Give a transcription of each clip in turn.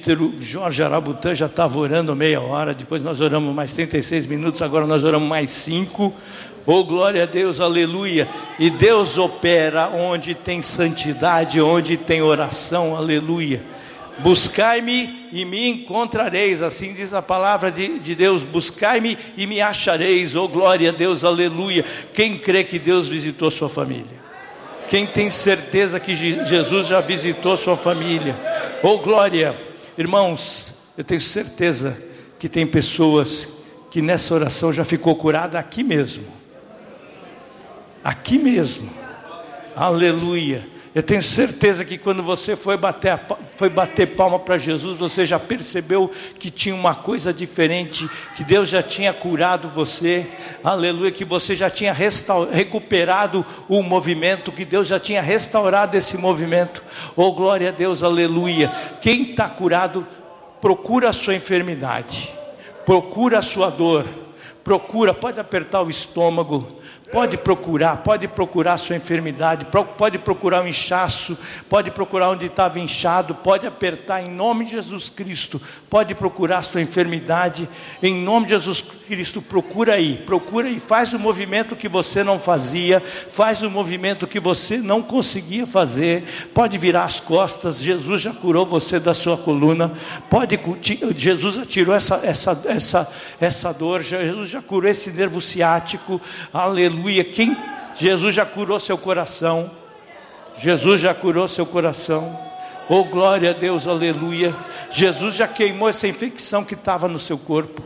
presbítero Jorge Arabutã já estava orando meia hora, depois nós oramos mais 36 minutos, agora nós oramos mais 5. Oh, glória a Deus, aleluia. E Deus opera onde tem santidade, onde tem oração, aleluia. Buscai-me e me encontrareis, assim diz a palavra de Deus. Buscai-me e me achareis. Oh, glória a Deus, aleluia. Quem crê que Deus visitou sua família? Quem tem certeza que Jesus já visitou sua família? Oh, glória. Irmãos, eu tenho certeza que tem pessoas que nessa oração já ficou curada aqui mesmo. Aqui mesmo. Aleluia. Eu tenho certeza que quando você foi bater palma para Jesus, você já percebeu que tinha uma coisa diferente, que Deus já tinha curado você, aleluia, que você já tinha recuperado o movimento, que Deus já tinha restaurado esse movimento. Oh, glória a Deus, aleluia. Quem está curado, procura a sua enfermidade, procura a sua dor, pode apertar o estômago, pode procurar a sua enfermidade, pode procurar o inchaço, pode procurar onde estava inchado, pode apertar em nome de Jesus Cristo, pode procurar a sua enfermidade, em nome de Jesus Cristo, procura aí, faz o movimento que você não fazia, faz o movimento que você não conseguia fazer, pode virar as costas, Jesus já curou você da sua coluna, Jesus já tirou essa dor, Jesus já curou esse nervo ciático, aleluia. Jesus já curou seu coração. Jesus já curou seu coração. Oh, glória a Deus, aleluia. Jesus já queimou essa infecção que estava no seu corpo.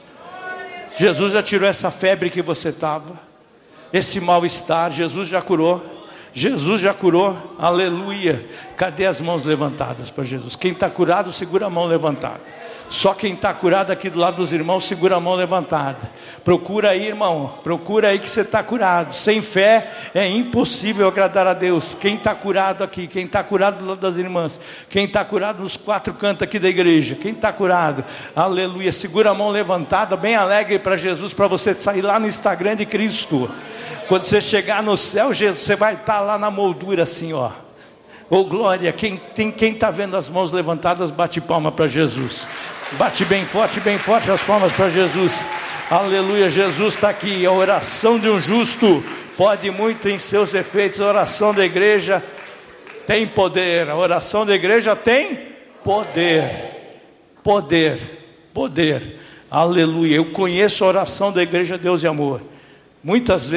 Jesus já tirou essa febre que você estava, esse mal-estar. Jesus já curou. Jesus já curou, aleluia. Cadê as mãos levantadas para Jesus? Quem está curado, segura a mão levantada. Só quem está curado aqui do lado dos irmãos, segura a mão levantada. Procura aí, irmão, procura aí que você está curado. Sem fé é impossível agradar a Deus. Quem está curado aqui, quem está curado do lado das irmãs, quem está curado nos 4 cantos aqui da igreja, quem está curado, aleluia, segura a mão levantada, bem alegre para Jesus, para você sair lá no Instagram de Cristo. Quando você chegar no céu, Jesus, você vai estar lá na moldura assim, ó. Oh, glória. Quem está vendo as mãos levantadas, bate palma para Jesus. Bate bem forte as palmas para Jesus. Aleluia, Jesus está aqui. A oração de um justo pode muito em seus efeitos. A oração da igreja tem poder. A oração da igreja tem poder. Aleluia. Eu conheço a oração da igreja Deus e Amor. Muitas vezes